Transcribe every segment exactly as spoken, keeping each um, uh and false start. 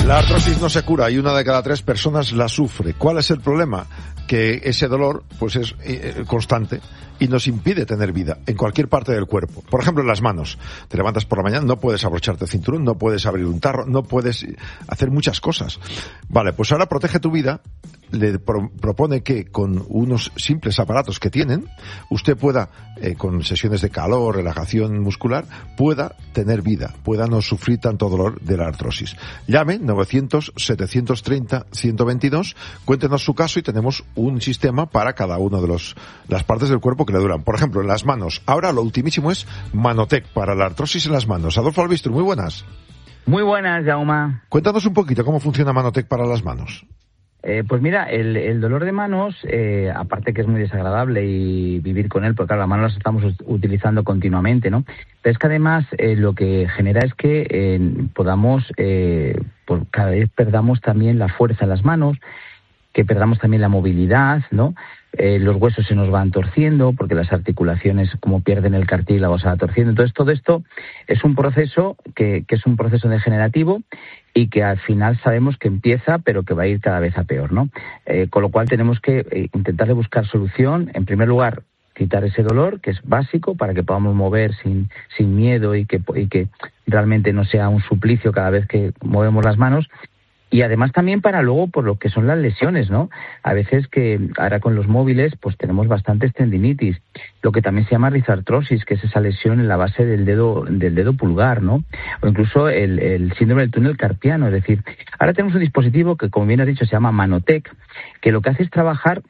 La artrosis no se cura y una de cada tres personas la sufre. ¿Cuál es el problema? Que ese dolor pues es eh, constante y nos impide tener vida en cualquier parte del cuerpo. Por ejemplo, en las manos. Te levantas por la mañana, no puedes abrocharte el cinturón, no puedes abrir un tarro, no puedes hacer muchas cosas. Vale, pues ahora Protege tu Vida le pro- propone que con unos simples aparatos que tienen, usted pueda, eh, con sesiones de calor, relajación muscular, pueda tener vida, pueda no sufrir tanto dolor de la artrosis. Llame novecientos, setecientos treinta, ciento veintidós, cuéntenos su caso y tenemos un sistema para cada una de los, las partes del cuerpo que le duran. Por ejemplo, en las manos. Ahora lo ultimísimo es Manotec para la artrosis en las manos. Adolfo Albistro, muy buenas. Muy buenas, Jaume. Cuéntanos un poquito cómo funciona Manotec para las manos. Eh, pues mira, el, el dolor de manos, eh, aparte que es muy desagradable y vivir con él, porque claro, las manos las estamos utilizando continuamente, ¿no? Pero es que además eh, lo que genera es que eh, podamos, eh, por cada vez perdamos también la fuerza en las manos, que perdamos también la movilidad, ¿no? Eh, los huesos se nos van torciendo porque las articulaciones, como pierden el cartílago, se va torciendo. Entonces todo esto es un proceso que, que es un proceso degenerativo y que al final sabemos que empieza pero que va a ir cada vez a peor, ¿no? Eh, con lo cual tenemos que eh, intentar buscar solución. En primer lugar, quitar ese dolor, que es básico, para que podamos mover sin, sin miedo y que, y que realmente no sea un suplicio cada vez que movemos las manos. Y además también para luego por lo que son las lesiones, ¿no? A veces que ahora con los móviles pues tenemos bastantes tendinitis, lo que también se llama rizartrosis, que es esa lesión en la base del dedo del dedo pulgar, ¿no? O incluso el, el síndrome del túnel carpiano, es decir, ahora tenemos un dispositivo que, como bien has dicho, se llama Manotec, que lo que hace es trabajar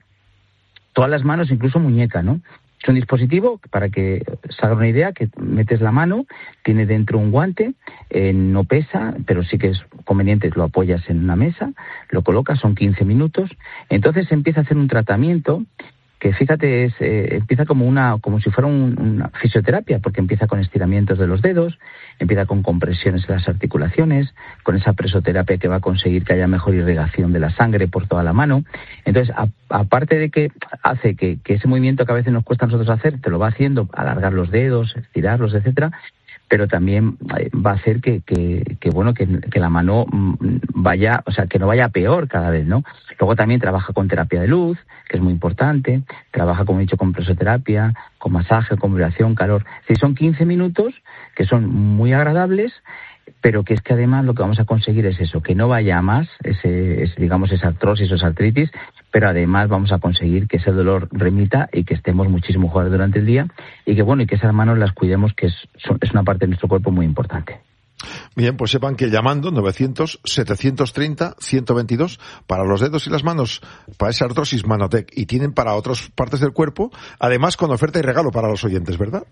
todas las manos, incluso muñeca, ¿no? Es un dispositivo, para que se haga una idea, que metes la mano, tiene dentro un guante, eh, no pesa, pero sí que es conveniente, lo apoyas en una mesa, lo colocas, son quince minutos, entonces empieza a hacer un tratamiento que, fíjate, es eh, empieza como una como si fuera un, una fisioterapia, porque empieza con estiramientos de los dedos, empieza con compresiones en las articulaciones, con esa presoterapia que va a conseguir que haya mejor irrigación de la sangre por toda la mano. Entonces, a, aparte de que hace que, que ese movimiento que a veces nos cuesta a nosotros hacer, te lo va haciendo, alargar los dedos, estirarlos, etcétera, pero también va a hacer que, que, que bueno, que, que la mano vaya, o sea, que no vaya peor cada vez, ¿no? Luego también trabaja con terapia de luz, que es muy importante, trabaja, como he dicho, con presoterapia, con masaje, con vibración, calor. Sí, son quince minutos que son muy agradables, pero que es que además lo que vamos a conseguir es eso, que no vaya a más, ese, ese, digamos, esa artrosis o esa artritis, pero además vamos a conseguir que ese dolor remita y que estemos muchísimo mejor durante el día y que, bueno, y que esas manos las cuidemos, que es, son, es una parte de nuestro cuerpo muy importante. Bien, pues sepan que llamando novecientos, setecientos treinta, ciento veintidós para los dedos y las manos, para esa artrosis, Manotec, y tienen para otras partes del cuerpo, además con oferta y regalo para los oyentes, ¿verdad?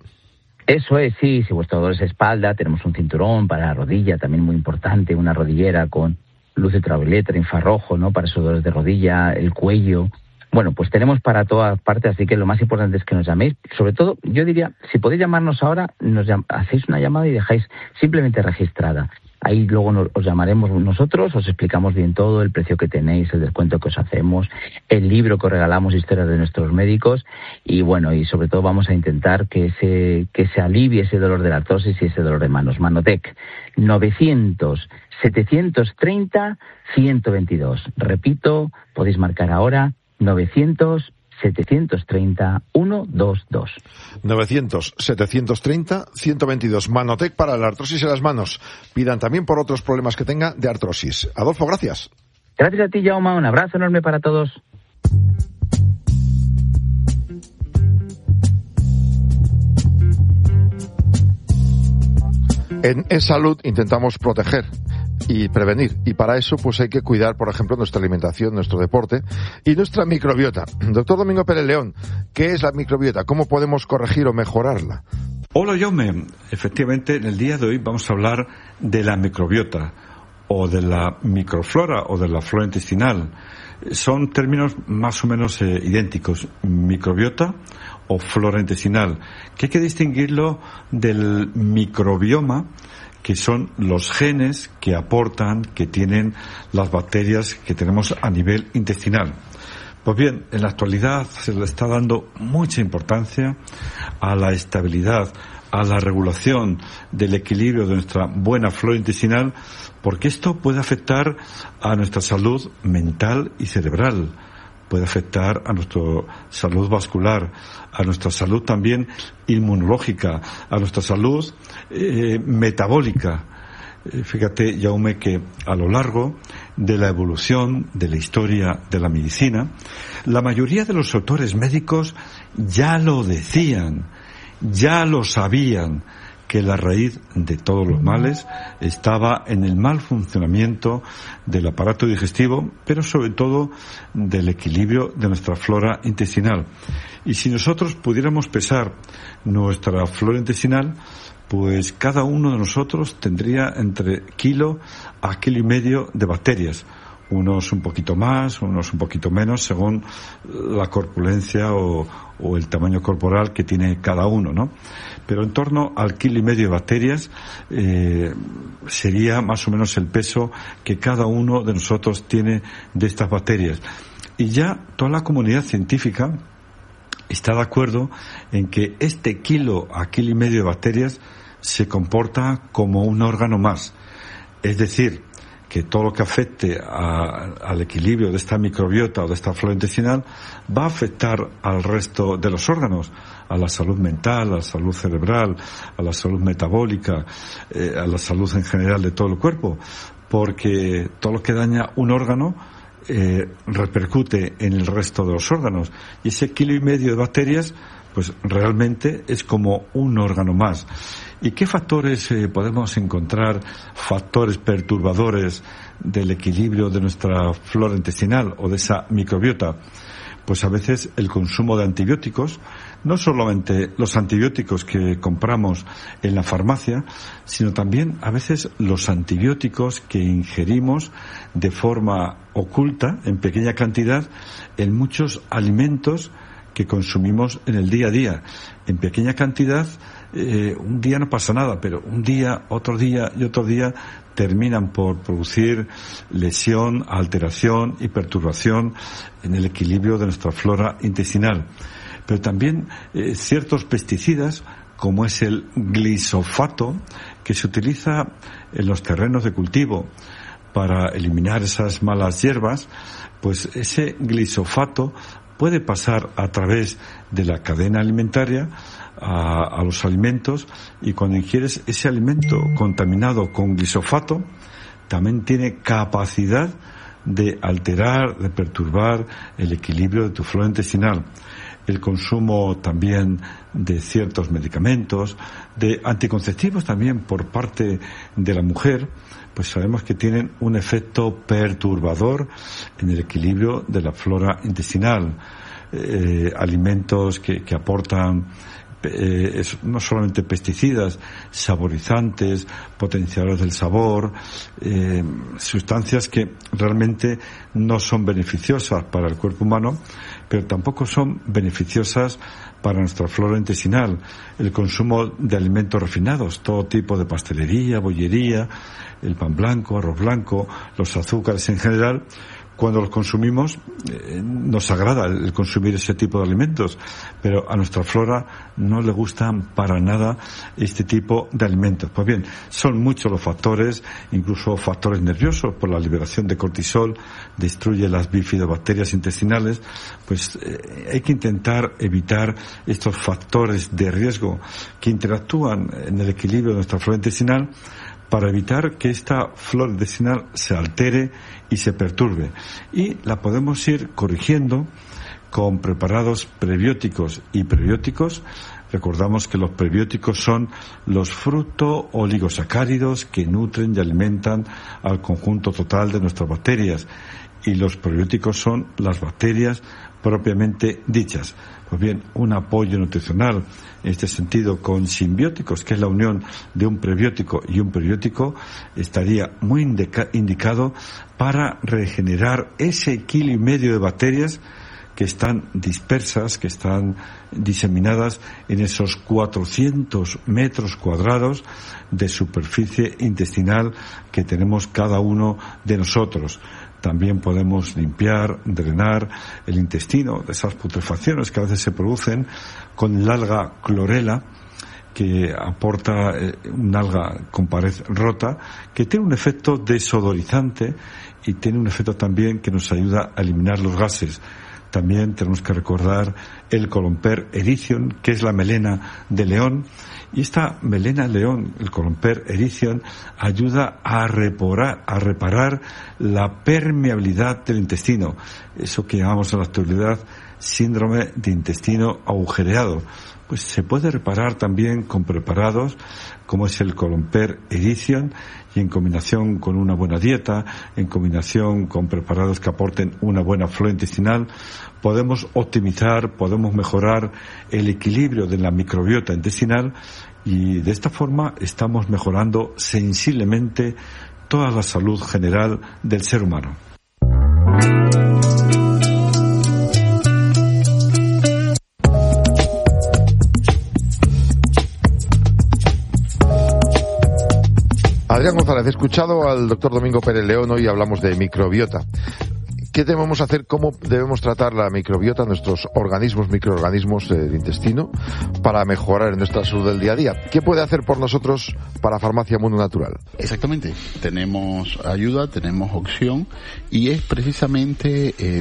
Eso es, sí, si vuestro dolor es espalda, tenemos un cinturón para la rodilla, también muy importante, una rodillera con luz ultravioleta, infrarrojo, ¿no? Para esos dolores de rodilla, el cuello. Bueno, pues tenemos para todas partes, así que lo más importante es que nos llaméis. Sobre todo, yo diría, si podéis llamarnos ahora, nos llam- hacéis una llamada y dejáis simplemente registrada. Ahí luego nos, os llamaremos nosotros, os explicamos bien todo, el precio que tenéis, el descuento que os hacemos, el libro que os regalamos, historias de nuestros médicos, y bueno, y sobre todo vamos a intentar que se, que se alivie ese dolor de la artrosis y ese dolor de manos. Manotec, novecientos, setecientos treinta, ciento veintidós. Repito, podéis marcar ahora, novecientos, setecientos treinta, ciento veintidós. novecientos, setecientos treinta, ciento veintidós. Manotec para la artrosis en las manos. Pidan también por otros problemas que tenga de artrosis. Adolfo, gracias. Gracias a ti, Jaume. Un abrazo enorme para todos. En eSalud intentamos proteger y prevenir, y para eso pues hay que cuidar, por ejemplo, nuestra alimentación, nuestro deporte y nuestra microbiota. Doctor Domingo Pérez León, ¿qué es la microbiota? ¿Cómo podemos corregir o mejorarla? Hola, Jaume. Efectivamente, en el día de hoy vamos a hablar de la microbiota, o de la microflora, o de la flora intestinal. Son términos más o menos eh, idénticos, microbiota o flora intestinal, que hay que distinguirlo del microbioma, que son los genes que aportan, que tienen las bacterias que tenemos a nivel intestinal. Pues bien, en la actualidad se le está dando mucha importancia a la estabilidad, a la regulación del equilibrio de nuestra buena flora intestinal, porque esto puede afectar a nuestra salud mental y cerebral, puede afectar a nuestra salud vascular, a nuestra salud también inmunológica, a nuestra salud eh, metabólica. Eh, fíjate, Jaume, que a lo largo de la evolución de la historia de la medicina, la mayoría de los autores médicos ya lo decían, ya lo sabían, que la raíz de todos los males estaba en el mal funcionamiento del aparato digestivo, pero sobre todo del equilibrio de nuestra flora intestinal. Y si nosotros pudiéramos pesar nuestra flora intestinal, pues cada uno de nosotros tendría entre kilo a kilo y medio de bacterias. Unos un poquito más, unos un poquito menos, según la corpulencia o, o el tamaño corporal que tiene cada uno, ¿no? Pero en torno al kilo y medio de bacterias eh, sería más o menos el peso que cada uno de nosotros tiene de estas bacterias. Y ya toda la comunidad científica está de acuerdo en que este kilo a kilo y medio de bacterias se comporta como un órgano más. Es decir, que todo lo que afecte a, al equilibrio de esta microbiota o de esta flora intestinal va a afectar al resto de los órganos, a la salud mental, a la salud cerebral, a la salud metabólica, eh, a la salud en general de todo el cuerpo, porque todo lo que daña un órgano eh, repercute en el resto de los órganos, y ese kilo y medio de bacterias pues realmente es como un órgano más. ¿Y qué factores eh, podemos encontrar, factores perturbadores del equilibrio de nuestra flora intestinal o de esa microbiota? Pues a veces el consumo de antibióticos, no solamente los antibióticos que compramos en la farmacia, sino también a veces los antibióticos que ingerimos de forma oculta, en pequeña cantidad, en muchos alimentos que consumimos en el día a día. En pequeña cantidad, eh, un día no pasa nada, pero un día, otro día y otro día terminan por producir lesión, alteración y perturbación en el equilibrio de nuestra flora intestinal. Pero también eh, ciertos pesticidas, como es el glisofato, que se utiliza en los terrenos de cultivo para eliminar esas malas hierbas, pues ese glisofato puede pasar a través de la cadena alimentaria a, a los alimentos, y cuando ingieres ese alimento contaminado con glisofato, también tiene capacidad de alterar, de perturbar el equilibrio de tu flora intestinal. El consumo también de ciertos medicamentos, de anticonceptivos también por parte de la mujer, pues sabemos que tienen un efecto perturbador en el equilibrio de la flora intestinal. Eh, alimentos que, que aportan eh, es, no solamente pesticidas, saborizantes, potenciadores del sabor, eh, sustancias que realmente no son beneficiosas para el cuerpo humano, pero tampoco son beneficiosas para nuestra flora intestinal. El consumo de alimentos refinados, todo tipo de pastelería, bollería, el pan blanco, arroz blanco, los azúcares en general, cuando los consumimos, eh, nos agrada el consumir ese tipo de alimentos, pero a nuestra flora no le gustan para nada este tipo de alimentos. Pues bien, son muchos los factores, incluso factores nerviosos, por la liberación de cortisol, destruye las bifidobacterias intestinales. Pues eh, hay que intentar evitar estos factores de riesgo que interactúan en el equilibrio de nuestra flora intestinal, para evitar que esta flora intestinal se altere y se perturbe. Y la podemos ir corrigiendo con preparados prebióticos y prebióticos. Recordamos que los prebióticos son los fruto-oligosacáridos que nutren y alimentan al conjunto total de nuestras bacterias. Y los prebióticos son las bacterias propiamente dichas. Pues bien, un apoyo nutricional en este sentido con simbióticos, que es la unión de un prebiótico y un prebiótico, estaría muy indica- indicado para regenerar ese kilo y medio de bacterias que están dispersas, que están diseminadas en esos cuatrocientos metros cuadrados de superficie intestinal que tenemos cada uno de nosotros. También podemos limpiar, drenar el intestino de esas putrefacciones que a veces se producen con el alga clorela, que aporta eh, un alga con pared rota, que tiene un efecto desodorizante y tiene un efecto también que nos ayuda a eliminar los gases. También tenemos que recordar el Columper Erizion, que es la melena de león. Y esta melena de león, el Columper Erizion, ayuda a reparar, a reparar la permeabilidad del intestino. Eso que llamamos en la actualidad síndrome de intestino agujereado. Pues se puede reparar también con preparados como es el Columper Erizion, y en combinación con una buena dieta, en combinación con preparados que aporten una buena flora intestinal, podemos optimizar, podemos mejorar el equilibrio de la microbiota intestinal, y de esta forma estamos mejorando sensiblemente toda la salud general del ser humano. Adrián González, he escuchado al doctor Domingo Pérez León, hoy hablamos de microbiota. ¿Qué debemos hacer? ¿Cómo debemos tratar la microbiota, nuestros organismos, microorganismos del intestino, para mejorar en nuestra salud del día a día? ¿Qué puede hacer por nosotros para Farmacia Mundo Natural? Exactamente. Tenemos ayuda, tenemos opción, y es precisamente eh,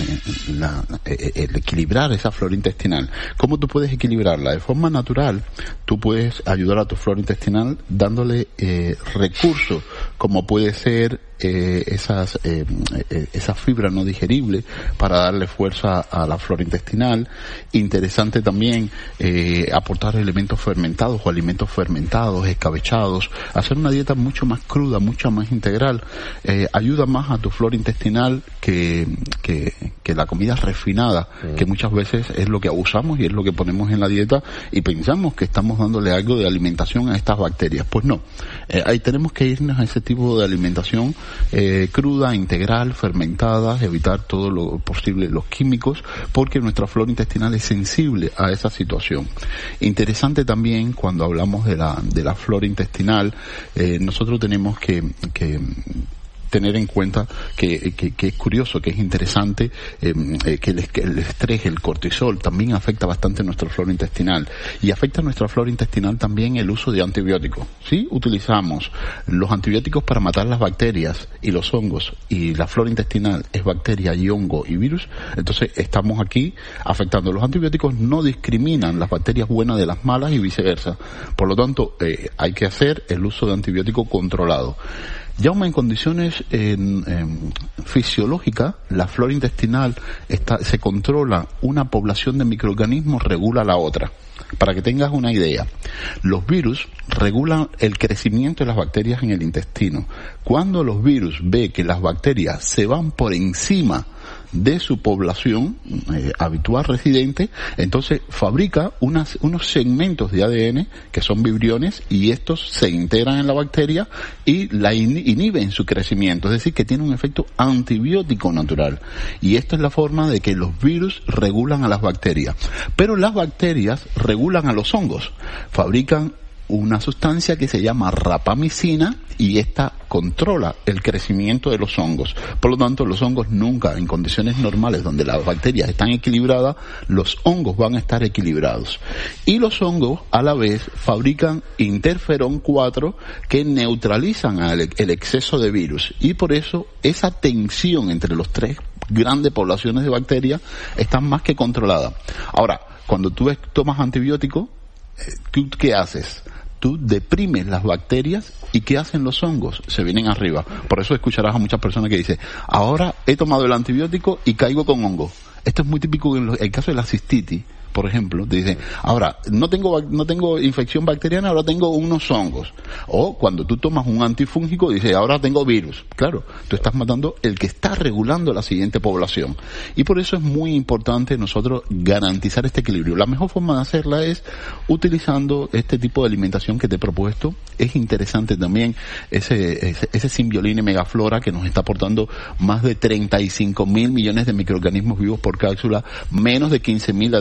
la, el equilibrar esa flora intestinal. ¿Cómo tú puedes equilibrarla? De forma natural, tú puedes ayudar a tu flora intestinal dándole eh, recursos, como puede ser eh, esas eh, esas fibras no digeribles para darle fuerza a la flora intestinal. Interesante también eh, aportar elementos fermentados o alimentos fermentados, escabechados, hacer una dieta mucho más cruda, mucho más integral, eh, ayuda más a tu flora intestinal que, que, que la comida refinada, mm. que muchas veces es lo que abusamos y es lo que ponemos en la dieta y pensamos que estamos dándole algo de alimentación a estas bacterias. Pues no, eh, ahí tenemos que irnos a ese tipo de alimentación eh, cruda, integral, fermentada, evitar todo lo posible los químicos, porque nuestra flora intestinal es sensible a esa situación. Interesante también cuando hablamos de la de la flora intestinal, eh, nosotros tenemos que que tener en cuenta que, que, que es curioso, que es interesante, eh, que, el, que el estrés, el cortisol, también afecta bastante nuestra flora intestinal. Y afecta a nuestra flora intestinal también el uso de antibióticos. ¿Sí? Utilizamos los antibióticos para matar las bacterias y los hongos, y la flora intestinal es bacteria y hongo y virus. Entonces estamos aquí afectando. Los antibióticos no discriminan las bacterias buenas de las malas y viceversa. Por lo tanto, eh, hay que hacer el uso de antibiótico controlado. Ya en condiciones eh, eh, fisiológicas, la flora intestinal está, se controla, una población de microorganismos regula la otra. Para que tengas una idea, los virus regulan el crecimiento de las bacterias en el intestino. Cuando los virus ven que las bacterias se van por encima de su población eh, habitual residente, entonces fabrica unas, unos segmentos de A D N que son vibriones, y estos se integran en la bacteria y la in, inhiben su crecimiento, es decir, que tiene un efecto antibiótico natural. Y esta es la forma de que los virus regulan a las bacterias. Pero las bacterias regulan a los hongos, fabrican una sustancia que se llama rapamicina, y esta controla el crecimiento de los hongos. Por lo tanto, los hongos nunca, en condiciones normales donde las bacterias están equilibradas, los hongos van a estar equilibrados. Y los hongos, a la vez, fabrican interferón cuatro que neutralizan el exceso de virus. Y por eso, esa tensión entre los tres grandes poblaciones de bacterias está más que controlada. Ahora, cuando tú tomas antibiótico, ¿tú qué haces? Tú deprimes las bacterias, y ¿qué hacen los hongos? Se vienen arriba. Por eso escucharás a muchas personas que dicen, ahora he tomado el antibiótico y caigo con hongo. Esto es muy típico en el caso de la cistitis, por ejemplo. Te dicen, ahora, no tengo no tengo infección bacteriana, ahora tengo unos hongos. O cuando tú tomas un antifúngico, dices, ahora tengo virus. Claro, tú estás matando el que está regulando la siguiente población. Y por eso es muy importante nosotros garantizar este equilibrio. La mejor forma de hacerla es utilizando este tipo de alimentación que te he propuesto. Es interesante también ese, ese, ese Symbioline Megaflora, que nos está aportando más de treinta y cinco mil millones de microorganismos vivos por cápsula, menos de quince mil al día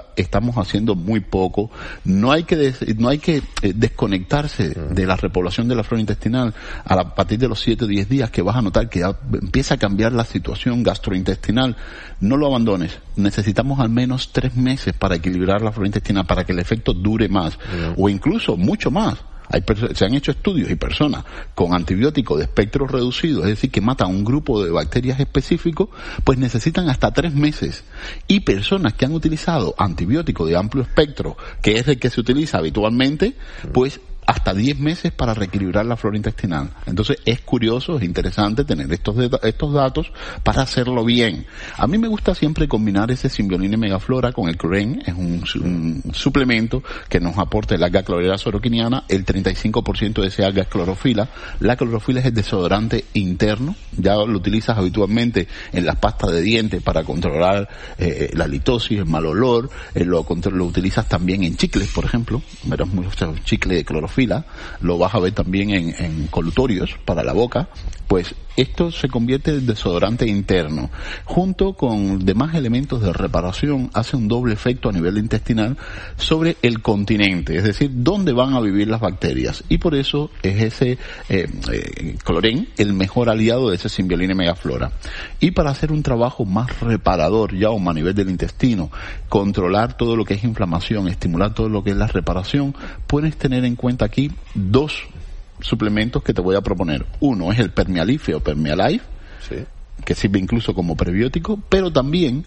Megaflora estamos haciendo muy poco. No hay que des, no hay que eh, desconectarse de la repoblación de la flora intestinal a, la, a partir de los siete o diez días, que vas a notar que ya empieza a cambiar la situación gastrointestinal. No lo abandones. Necesitamos al menos tres meses para equilibrar la flora intestinal, para que el efecto dure más, uh-huh. o incluso mucho más. Hay, se han hecho estudios y personas con antibióticos de espectro reducido, es decir, que matan un grupo de bacterias específicos, pues necesitan hasta tres meses. Y personas que han utilizado antibióticos de amplio espectro, que es el que se utiliza habitualmente, pues hasta diez meses para reequilibrar la flora intestinal. Entonces es curioso, es interesante tener estos estos datos para hacerlo bien. A mí me gusta siempre combinar ese Symbioline Megaflora con el Chlorine. Es un, un suplemento que nos aporta el alga clorela soroquiniana. El treinta y cinco por ciento de ese alga es clorofila. La clorofila es el desodorante interno. Ya lo utilizas habitualmente en las pastas de dientes para controlar eh, la litosis, el mal olor. Eh, lo, lo utilizas también en chicles, por ejemplo. Verás muchos chicles de clorofila. Lo vas a ver también en, en colutorios para la boca. Pues esto se convierte en desodorante interno. Junto con demás elementos de reparación, hace un doble efecto a nivel intestinal sobre el continente, es decir, dónde van a vivir las bacterias. Y por eso es ese eh, eh, Chlorine el mejor aliado de ese Symbioline Megaflora. Y para hacer un trabajo más reparador ya a nivel del intestino, controlar todo lo que es inflamación, estimular todo lo que es la reparación, puedes tener en cuenta aquí dos suplementos que te voy a proponer. Uno es el Permialife o Permialife, sí, que sirve incluso como prebiótico, pero también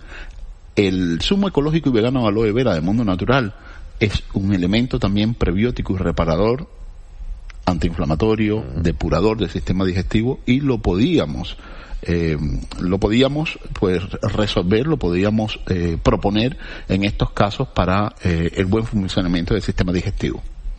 el zumo ecológico y vegano de aloe vera de Mundo Natural es un elemento también prebiótico y reparador, antiinflamatorio, uh-huh. depurador del sistema digestivo, y lo podíamos eh, lo podíamos pues resolver, lo podíamos eh, proponer en estos casos para eh, el buen funcionamiento del sistema digestivo.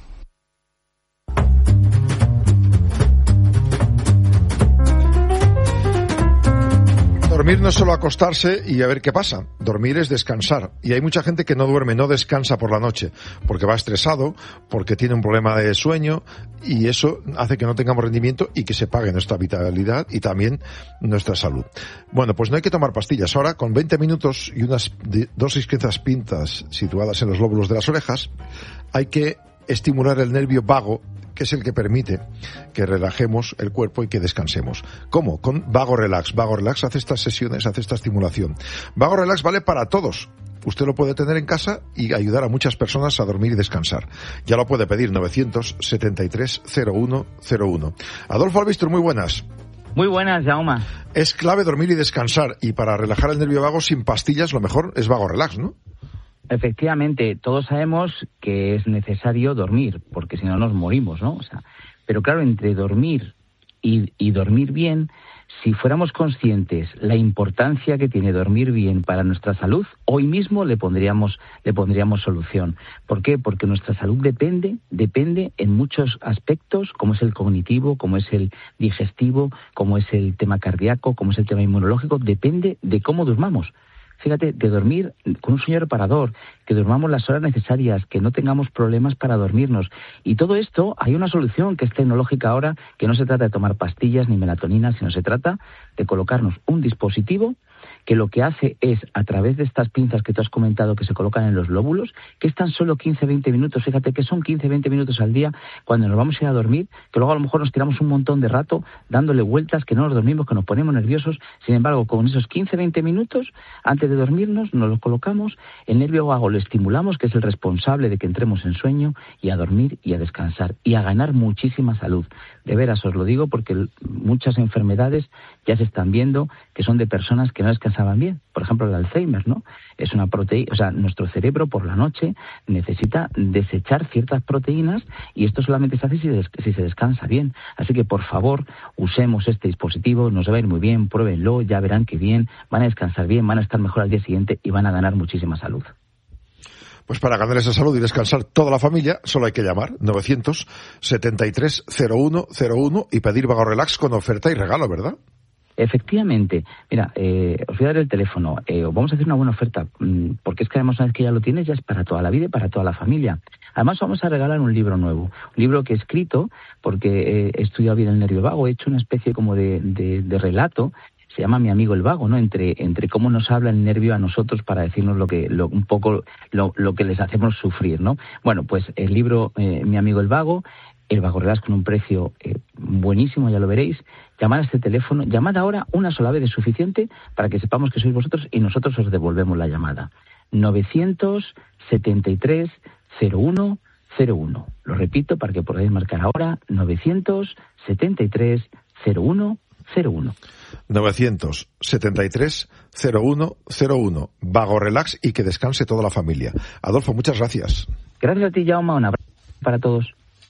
Dormir no es solo acostarse y a ver qué pasa. Dormir es descansar. Y hay mucha gente que no duerme, no descansa por la noche, porque va estresado, porque tiene un problema de sueño, y eso hace que no tengamos rendimiento y que se pague nuestra vitalidad y también nuestra salud. Bueno, pues no hay que tomar pastillas. Ahora, con veinte minutos y unas dosis quince pintas situadas en los lóbulos de las orejas, hay que estimular el nervio vago, que es el que permite que relajemos el cuerpo y que descansemos. ¿Cómo? Con Vago Relax. Vago Relax hace estas sesiones, hace esta estimulación. Vago Relax vale para todos. Usted lo puede tener en casa y ayudar a muchas personas a dormir y descansar. Ya lo puede pedir, novecientos setenta y tres cero uno cero uno. Adolfo Albistur, muy buenas. Muy buenas, Jaume. Es clave dormir y descansar, y para relajar el nervio vago sin pastillas lo mejor es Vago Relax, ¿no? Efectivamente, todos sabemos que es necesario dormir, porque si no nos morimos, ¿no? O sea, pero claro, entre dormir y, y dormir bien, si fuéramos conscientes la importancia que tiene dormir bien para nuestra salud, hoy mismo le pondríamos le pondríamos solución. ¿Por qué? Porque nuestra salud depende depende en muchos aspectos, como es el cognitivo, como es el digestivo, como es el tema cardíaco, como es el tema inmunológico, depende de cómo durmamos. Fíjate, de dormir con un sueño reparador, que durmamos las horas necesarias, que no tengamos problemas para dormirnos. Y todo esto, hay una solución que es tecnológica ahora, que no se trata de tomar pastillas ni melatonina, sino se trata de colocarnos un dispositivo que lo que hace es, a través de estas pinzas que tú has comentado que se colocan en los lóbulos, que es tan solo quince a veinte minutos, fíjate que son quince a veinte minutos al día cuando nos vamos a ir a dormir, que luego a lo mejor nos tiramos un montón de rato dándole vueltas, que no nos dormimos, que nos ponemos nerviosos. Sin embargo, con esos quince a veinte minutos, antes de dormirnos, nos los colocamos, el nervio vago lo estimulamos, que es el responsable de que entremos en sueño, y a dormir y a descansar, y a ganar muchísima salud. De veras os lo digo porque muchas enfermedades ya se están viendo que son de personas que no descansaban bien. Por ejemplo, el Alzheimer, ¿no? Es una proteína, o sea, nuestro cerebro por la noche necesita desechar ciertas proteínas, y esto solamente se hace si, des- si se descansa bien. Así que, por favor, usemos este dispositivo, nos va a ir muy bien, pruébenlo, ya verán que bien, van a descansar bien, van a estar mejor al día siguiente y van a ganar muchísima salud. Pues para ganar esa salud y descansar toda la familia, solo hay que llamar novecientos setenta y tres cero uno cero uno y pedir Vago Relax con oferta y regalo, ¿verdad? Efectivamente. Mira, eh, os voy a dar el teléfono. Eh, vamos a hacer una buena oferta, mmm, porque es que además una vez que ya lo tienes, ya es para toda la vida y para toda la familia. Además vamos a regalar un libro nuevo, un libro que he escrito, porque he estudiado bien el nervio vago, he hecho una especie como de, de, de relato. se llama Mi amigo el vago, ¿no? Entre entre cómo nos habla el nervio a nosotros para decirnos lo que lo, un poco lo, lo que les hacemos sufrir, ¿no? Bueno, pues el libro eh, Mi amigo el vago, el Vago Relax con un precio eh, buenísimo, ya lo veréis. Llamad a este teléfono, llamad ahora, una sola vez es suficiente para que sepamos que sois vosotros y nosotros os devolvemos la llamada. novecientos setenta y tres cero uno cero uno. Lo repito para que podáis marcar ahora, novecientos setenta y tres cero uno cero uno. novecientos setenta y tres cero uno cero uno. Vago Relax y que descanse toda la familia. Adolfo, muchas gracias. Gracias a ti, Jaume. Un abrazo para todos.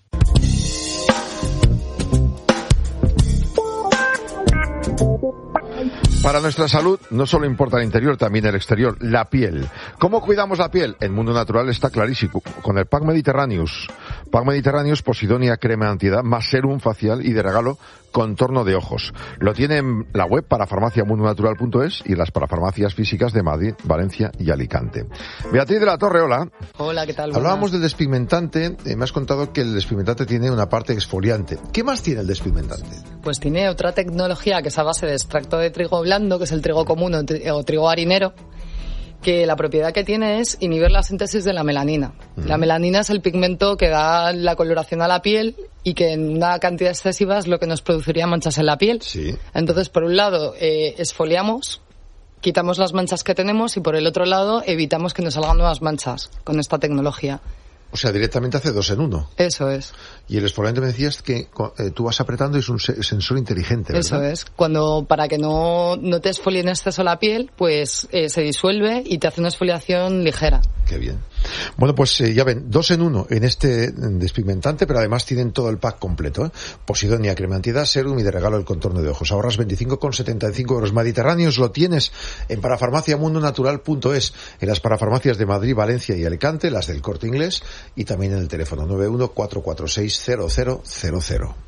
Para nuestra salud no solo importa el interior, también el exterior, la piel. ¿Cómo cuidamos la piel? En Mundo Natural está clarísimo, con el Pack Mediterraneus. Pack Mediterraneus, Posidonia crema antiedad, más serum facial y de regalo contorno de ojos. Lo tiene en la web parafarmacia mundo natural punto es y las parafarmacias físicas de Madrid, Valencia y Alicante. Beatriz de la Torre, hola. Hola, ¿qué tal? Hablábamos del despigmentante, eh, me has contado que el despigmentante tiene una parte exfoliante. ¿Qué más tiene el despigmentante? Pues tiene otra tecnología que es a base de extracto de trigo blando, que es el trigo común o, tri- o trigo harinero, que la propiedad que tiene es inhibir la síntesis de la melanina. Mm. La melanina es el pigmento que da la coloración a la piel y que en una cantidad excesiva es lo que nos produciría manchas en la piel. Sí. Entonces, por un lado, eh, exfoliamos, quitamos las manchas que tenemos y por el otro lado evitamos que nos salgan nuevas manchas con esta tecnología. O sea, directamente hace dos en uno. Eso es. Y el exfoliante me decías que eh, tú vas apretando y es un se- sensor inteligente, ¿verdad? Eso es. Cuando, para que no, no te exfolie en exceso la piel, pues eh, se disuelve y te hace una exfoliación ligera. Qué bien. Bueno, pues eh, ya ven, dos en uno en este despigmentante, pero además tienen todo el pack completo, ¿eh? Posidonia, crema antiedad, serum y de regalo el contorno de ojos. Ahorras veinticinco con setenta y cinco euros. Mediterráneos lo tienes en parafarmacia mundo natural punto es, en las parafarmacias de Madrid, Valencia y Alicante, las del Corte Inglés, y también en el teléfono nueve uno cuatro cuatro seis cero cero cero cero.